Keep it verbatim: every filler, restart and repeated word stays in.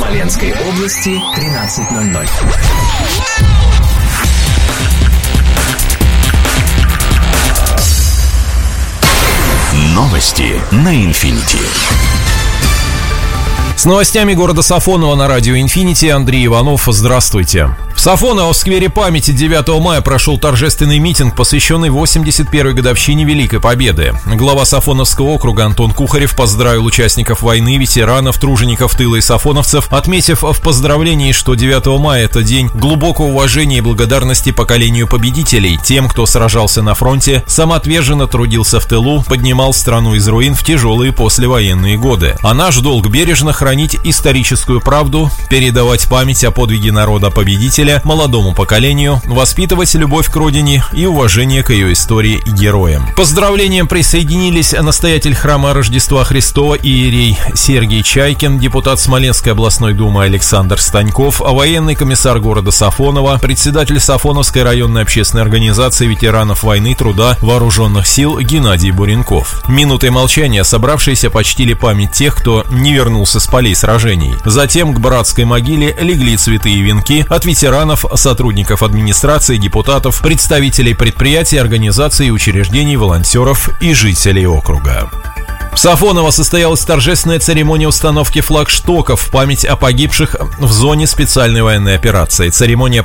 Смоленской области, тринадцать ноль ноль. Новости на Инфинити. С новостями города Сафоново на радио «Инфинити» Андрей Иванов. Здравствуйте. В Сафоново в сквере памяти девятого мая прошел торжественный митинг, посвященный восемьдесят первой годовщине Великой Победы. Глава Сафоновского округа Антон Кухарев поздравил участников войны, ветеранов, тружеников тыла и сафоновцев, отметив в поздравлении, что девятого мая – это день глубокого уважения и благодарности поколению победителей, тем, кто сражался на фронте, самоотверженно трудился в тылу, поднимал страну из руин в тяжелые послевоенные годы. А наш долг бережно хранить историческую правду, передавать память о подвиге народа-победителя молодому поколению, воспитывать любовь к родине и уважение к ее истории и героям. К поздравлениям присоединились настоятель храма Рождества Христова иерей Сергей Чайкин, депутат Смоленской областной думы Александр Станьков, военный комиссар города Сафоново, председатель Сафоновской районной общественной организации ветеранов войны, труда, вооруженных сил Геннадий Буренков. Минутой молчания собравшиеся почтили память тех, кто не вернулся с полей сражений. Затем к братской могиле легли цветы и венки от ветеранов, сотрудников администрации, депутатов, представителей предприятий, организаций и учреждений, волонтеров и жителей округа. В Сафоново состоялась торжественная церемония установки флагштоков в память о погибших в зоне специальной военной операции. Церемония